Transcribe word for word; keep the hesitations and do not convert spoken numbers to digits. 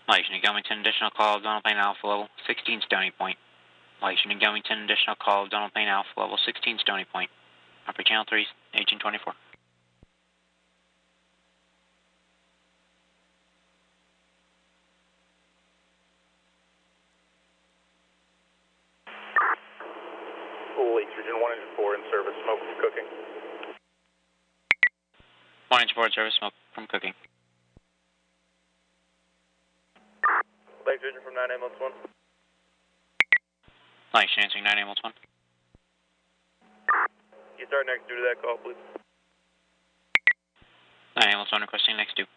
Light Unit Gilmington, additional call, Donald Plain Alpha level sixteen Stony Point. Light Unit Gilmington, additional call, Donald Plain Alpha level sixteen Stony Point. Upper Channel three, eighteen twenty-four. Lakes Region one Engine four in service, smoke from cooking. one Engine four in service, smoke from cooking. Lakes Region from nine ambulance one. Light Unit answering nine ambulance one. You start next due to that call, please. nine ambulance one requesting next due.